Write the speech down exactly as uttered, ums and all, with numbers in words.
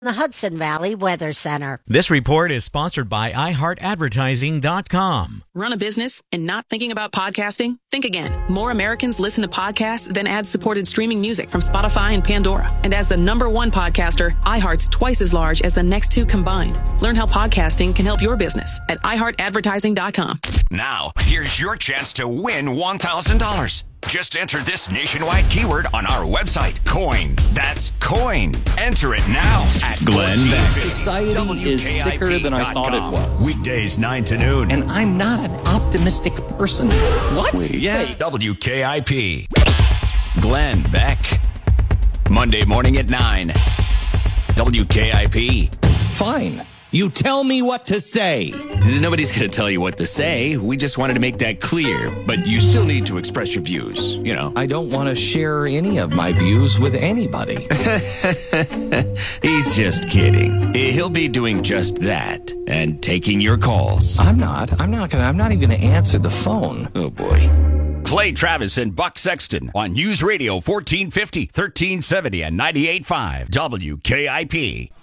The Hudson Valley Weather Center. This report is sponsored by i heart advertising dot com. Run a business and not thinking about podcasting? Think again. More Americans listen to podcasts than ad-supported streaming music from Spotify and Pandora. And as the number one podcaster, iHeart's twice as large as the next two combined. Learn how podcasting can help your business at i heart advertising dot com. Now, here's your chance to win one thousand dollars. Just enter this nationwide keyword on our website, COIN. That's COIN. Enter it now at Glenn Beck. Society is sicker than I thought it was. Weekdays nine to noon. And I'm not an optimistic person. What? Wait. Yeah. W K I P. Glenn Beck. Monday morning at nine. W K I P. Fine. You tell me what to say. Nobody's going to tell you what to say. We just wanted to make that clear. But you still need to express your views, you know. I don't want to share any of my views with anybody. He's just kidding. He'll be doing just that and taking your calls. I'm not. I'm not going to. I'm not even going to answer the phone. Oh, boy. Clay Travis and Buck Sexton on News Radio fourteen fifty, thirteen seventy, and ninety-eight point five W K I P.